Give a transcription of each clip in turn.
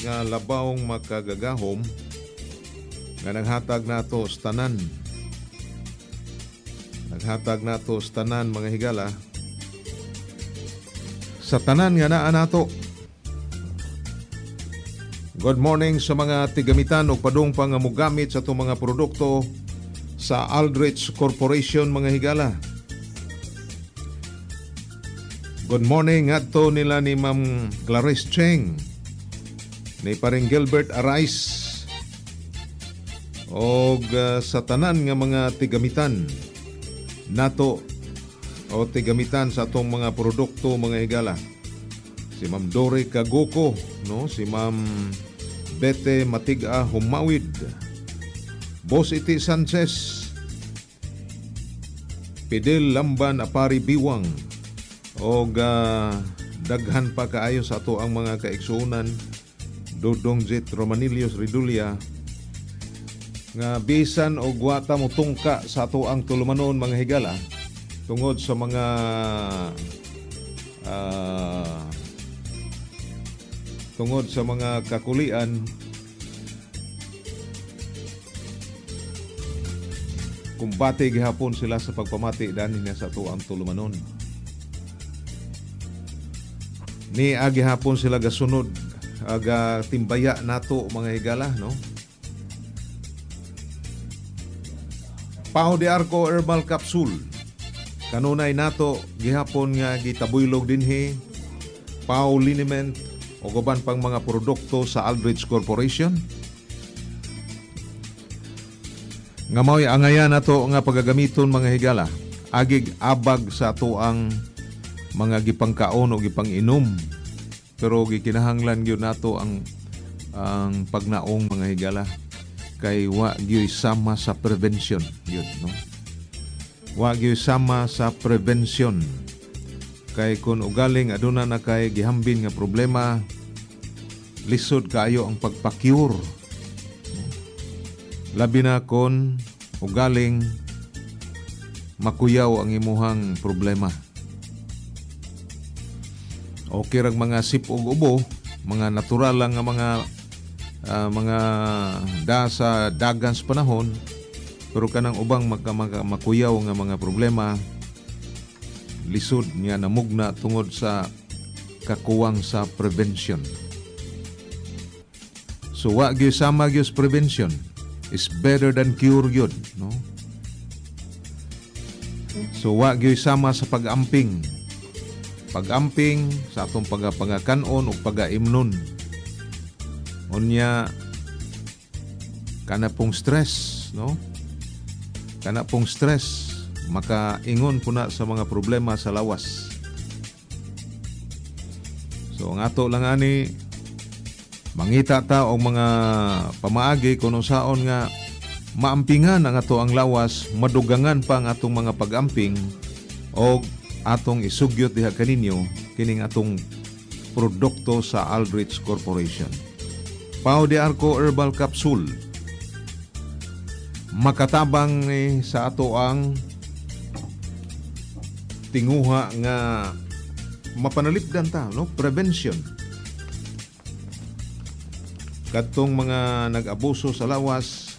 nga labawng makagagahom nga naghatag nato sa tanan. Naghatag nato sa tanan mga higala. Sa tanan nga naa nato. Good morning sa mga tigamitan o padung pa nga mugamit sa itong mga produkto sa Aldrich Corporation mga higala. Good morning adto nila ni Ma'am Clarice Cheng, ni paring Gilbert Arais, o sa tanan nga mga tigamitan nato o tigamitan sa atong mga produkto mga higala. Si Ma'am Dore Kaguko, no? Si Ma'am Bete Matiga Humawid, Boss Iti Sanchez, Pidel Lamban Apari Biwang, o daghan pa kaayo sa ato ang mga kaigsuunan, Dodong Jet Romanilios Ridulia, nga bisan o gwata mo tungka sa ato ang tulumanon mga higala tungod sa mga tungod sa mga kakulian kumbati gihapon sila sa pagpamati dani na sa ato ang tulumanon. Ni agi hapon sila gasunod aga timbaya nato mga higala, no? Pao de Arco Herbal Capsule kanunay nato gihapon nga gitabuylog dinhi. Pao Liniment o guban pang mga produkto sa Aldrich Corporation nga mao'y angayan nato nga pagagamiton mga higala agig abag sa ato ang mga gipangkaon o gipang-inom, pero gikinahanglan gyud nato ang pagnaong mga higala kay wa gyud sama sa prevention yun, no? Wa gyud sama sa prevention kay kun ugaling aduna na kay gihambin nga problema, lisod kaayo ang pagpa-cure, labi na kun ugaling makuyaw ang imuhang problema. Okay rag mga sip ug ubo, mga natural lang nga mga sa dagan sa panahon, pero kanang ubang makuyaw nga mga problema, lisod nga namugna tungod sa kakuwang sa prevention. So wa gyud sama gyud prevention is better than cure gyud, no? So wa gyud sama sa pag-amping sa atong pagakanon o pag-aimnon. Unya kana pong stress, no? Kana pong stress makaingon puna sa mga problema sa lawas. So ang ato lang ani mangita ta og mga pamaagi kuno saon nga maampingan ang ato ang lawas, madugangan pa ang atong mga pag-amping o atong isugyot diha kaninyo kining atong produkto sa Aldrich Corporation. Pao de Arco Herbal Capsule makatabang sa ato ang tinguha nga mapanalipdan ta, no? Prevention kadtong mga nag-abuso sa lawas,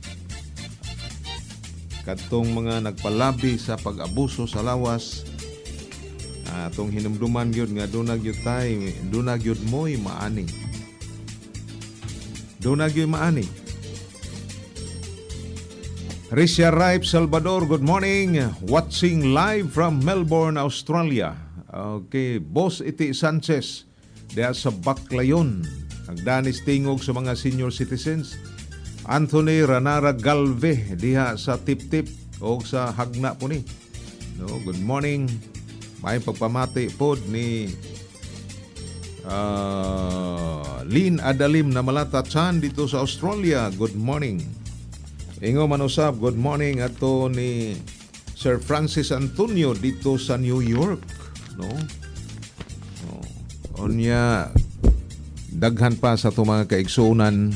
kadtong mga nagpalabi sa pag-abuso sa lawas. Atong hinumduman gyud nga dunag gyud tay, dunag gyud moy maani. Dunag gyud maani. Risha Ripe Salvador, good morning. Watching live from Melbourne, Australia. Okay, Boss Iti Sanchez diha sa Baclayon. Nagdanis tingog sa mga senior citizens. Anthony Ranara Galve diha sa Tip-Tip o sa Hagna po ni. No, good morning. May pagpamati po ni Lynn Adalim na Malata Chan dito sa Australia. Good morning. Ingo manusab, good morning ato ni Sir Francis Antonio dito sa New York, no? Onya daghan pa sa itong mga kaigsuunan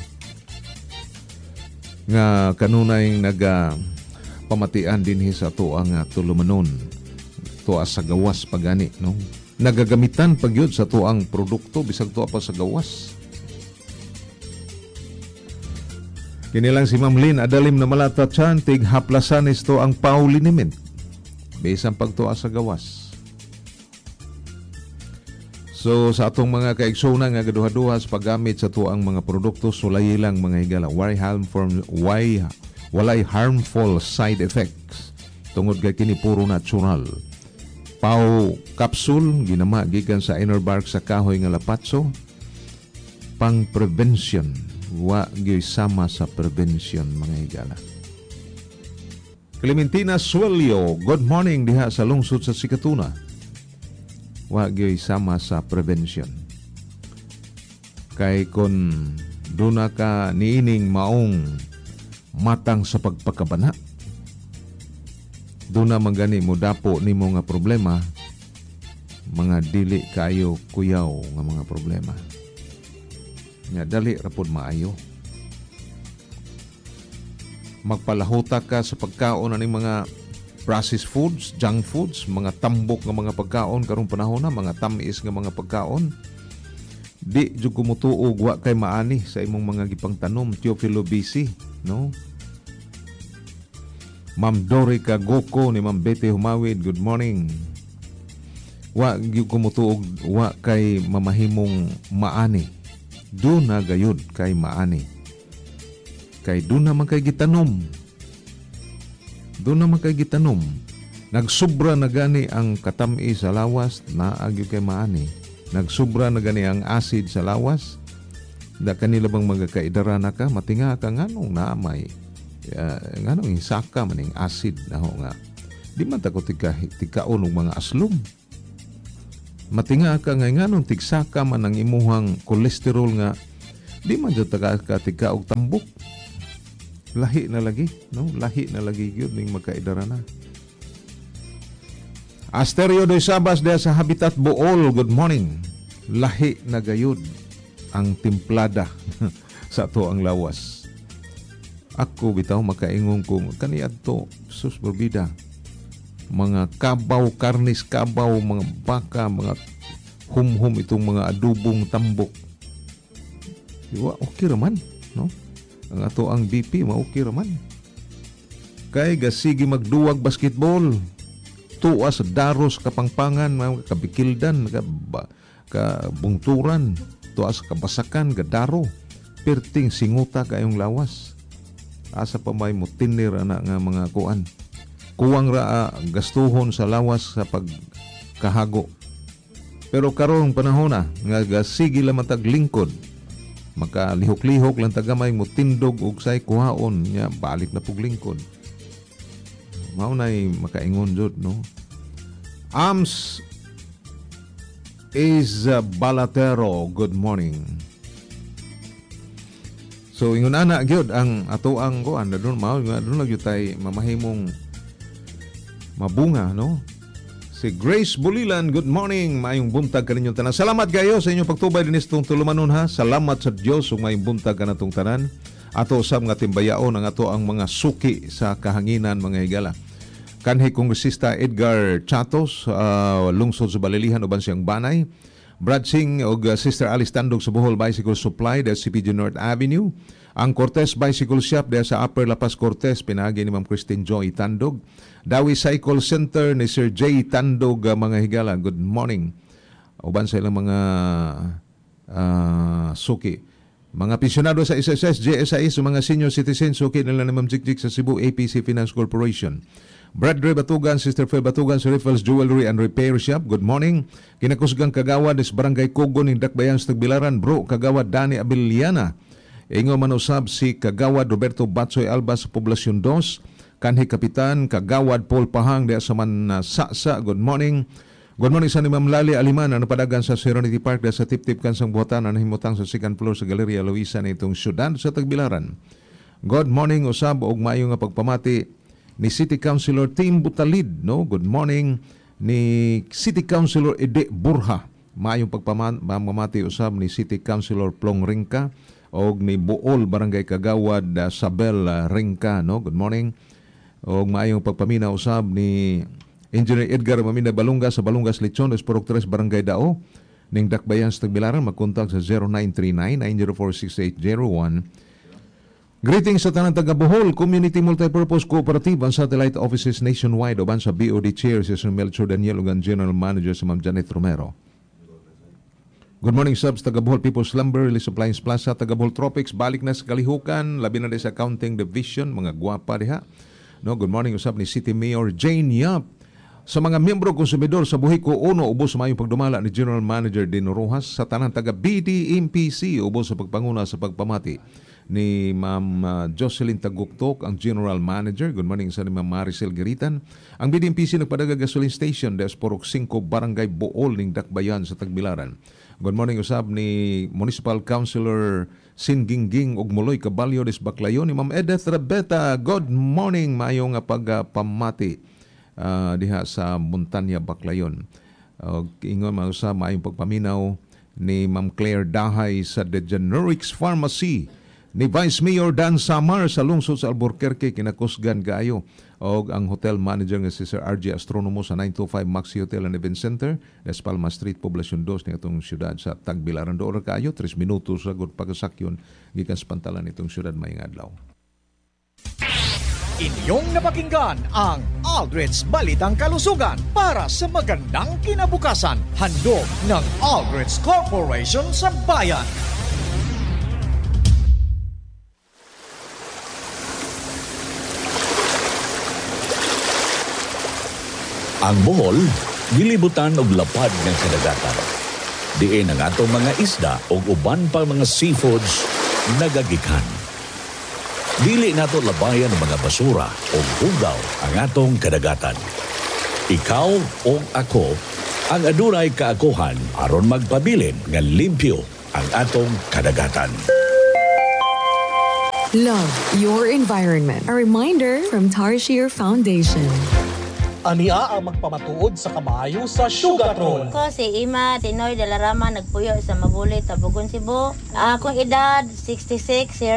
nga kanunay pamatian din sa ito ang tulumanon. Ito sa gawas pagani, no? Nagagamitan pagyud sa ito ang produkto bisag ito pa sa gawas. Kinilang si Ma'am Lynn adalim na malatachan tig haplasan isto ang paulinimen. Bisan pagtuwa sa gawas. So sa atong mga kaigsoon nga gaduha-duha sa paggamit sa tuang mga produkto sulay lang mga higala. Walay harmful side effects. Tungod kay kini puro natural. Pau capsule ginama gikan sa inner bark sa kahoy nga lapatso pang prevention wa gyud sama sa prevention mga higala. Clementina Suelio, good morning diha sa lungsod sa Sikatuna. Wa gyud sama sa prevention. Kay kun duna ka niining maong matang sa pagpakabana, doon na magani mo dapo ni mo nga problema, mga dili kayo kuyaw nga mga problema. Nga dali rapod maayo. Magpalahuta ka sa pagkaon aning mga processed foods, junk foods, mga tambok nga mga pagkaon karong panahon na, mga tamis nga mga pagkaon. Di jud kumutuog wa kay maani sa imong mga gipang tanom, Teofilo BC, no? Ma'am Dory Kagoko ni Ma'am Betty Humawid, good morning. Wa gyud kumutuog wa kay mamahimong maani. Do na gayud kay maani. Kay do na man kay gitanom. Do na man kay gitanom. Nagsubra na gani ang katami sa lawas na agyo kay maani. Nagsubra na gani ang acid sa lawas. Da kanila bang magakaidara na ka matinga ka nganong naamay. Nganong isaka maning acid na ho nga di man ta ko tikaon og mga aslom, matinga ka nga nganong tigsaka man ang imuhang kolesterol nga di man jud ka tika og tambok, lahi na lagi, no? Lahi na lagi gyud ning magkaidara na. Asterio de Sabas de sa Habitat Bool, good morning. Lahi na gayud ang timplada sa to ang lawas. Ako bitaw makaingon ko kaniadto sus berbida. Mga kabaw, karnis kabaw, mga baka, mga humhum itong mga adubong tambok. Diwa okay raman, no? Ang ato ang BP okay raman. Kay gasigi magduwag basketball. Tuwa sa daros kapangpangan, mga kabikildan, kabungturan, tuwa sa kabasakan, gadaro. Perting singuta kayong lawas. Asa pa may mutinir na nga mga kuan. Kuwang ra gastuhon sa lawas sa pagkahago. Pero karong panahon na nga sige lang matag lingkod. Makalihok-lihok lang tagamay mutindog og say kuhaon nya balik na pug lingkod. Mao nay makaingon jud, no. Ams is Balatero, good morning. So ingon ana gyud ang ato ang kuan doon mao doon lang gyud tay mamahimong mabunga, no. Si Grace Bulilan, good morning. Maayong buntag kaninyong tanan. Salamat kayo sa inyong pagtubay dinis tong tulumanon ha. Salamat sa Dios ug maayong buntag kanatong tanan. Ato usab nga timbayaon ang ato ang mga suki sa kahanginan mga higala. Kanhi Kongresista Edgar Chatos, lungsod sa Balilihan uban siyang Banay. Brad Singh o Sister Alice Tandog sa Bohol Bicycle Supply dahil CPG North Avenue. Ang Cortez Bicycle Shop dahil sa Upper Lapas Cortez, pinagi ni Ma'am Christine Joy Tandog. Dawi Cycle Center ni Sir J. Tandog, mga higala. Good morning. Uban sa ilang mga suki. Mga pensyonado sa SSS, JSIS, mga senior citizens, suki nila ni Ma'am Jikjik sa Cebu APC Finance Corporation. Brad Ray Batugan, Sister Faye Batugan sa Riffles Jewelry and Repair Shop. Good morning. Kinakusgang kagawad is Barangay Kogon ng Dakbayan sa Tagbilaran. Bro, kagawad Dani Abiliana. Ingo man usab si kagawad Roberto Batsoy Alba sa Poblasyon 2. Kanhi Kapitan, kagawad Paul Pahang de sa Sasa. Good morning. Good morning sa ni Ma'am Lali Aliman na napadagan sa Serenity Park de sa Tip-Tip Kansang Buhatan na nahimutang sa second floor sa Galeria Luisa na itong syudad sa Tagbilaran. Good morning usab og maayo nga pagpamati ni City Councilor Tim Butalid, no? Good morning ni City Councilor Ede Burha. Maayong pagpamati usab ni City Councilor Plong Ringka og ni Bool Barangay Kagawad Sabel Ringka, no? Good morning. Og maayong pagpamina usab ni Engineer Edgar Mamina Balunga sa Balungas Lechon, Esporok 3 Barangay Dao ning Dakbayan sa Tagbilaran. Magkontak sa 0939-904-6801 Greetings sa tanang taga Bohol Community Multipurpose Cooperative ang satellite offices nationwide uban sa BOD Chair si Sir Melchor Daniel ug ang General Manager si Ma'am Janet Romero. Good morning subs taga Bohol People's Lumber, Release Appliance Plaza, taga Bohol Tropics, balik na sa kalihukan, labi na sa Accounting Division, mga gwapa diha. No, good morning usab ni City Mayor Jane Yap. Sa mga miyembro konsumidor sa Buhiko Uno, ubos mayong pagdumala ni General Manager Dino Rojas. Sa tanang taga BDMPC, ubos sa pagpanguna sa pagpamati ni Ma'am Jocelyn Taguktok, ang General Manager. Good morning sa ni Ma'am Maricel Giritan. Ang BDMPC nagpadaga gasoline station des Porok 5 Barangay Bool ning Dakbayan sa Tagbilaran. Good morning usab ni Municipal Councilor Singingging ug Muloy Caballo des Baclayon ni Ma'am Edith Rebeta. Good morning, mayong pagpamati diha sa Montanya Baclayon. Ingon mausab mayong pagpaminaw ni Ma'am Claire Dahay sa The Generics Pharmacy ni Vice Mayor Dan Samar sa lungsod sa Albuquerque, kinakusgan kaayo. O ang hotel manager nga si Sir RJ Astronomo sa 925 Maxi Hotel and Event Center, Las Palmas Street, Poblacion 2 ng itong syudad sa Tagbilaran. Doon kaayo, 3 minutos sa pagkasakyon gikan sa pantalan itong syudad mayong adlaw. Inyong napakinggan ang Aldrich Balitang Kalusugan para sa magandang kinabukasan. Handog ng Aldrich Corporation sa Bayan. Ang Bohol, gilibutan og lapad ng kadagatan. Diin ang atong mga isda o uban pa mga seafoods nagagikan. Dili nato labayan ang mga basura o hugaw ang atong kadagatan. Ikaw o ako ang adunay kaakuhan aron magpabilin nga limpyo ang atong kadagatan. Love your environment. A reminder from Tarshir Foundation. Ania ang magpamatuod sa kamayo sa Sugartron. Ako si Ima Tinoy de la Rama, nagpuyo sa Mabulit, Tabugon, Cebu. Akong edad 66 years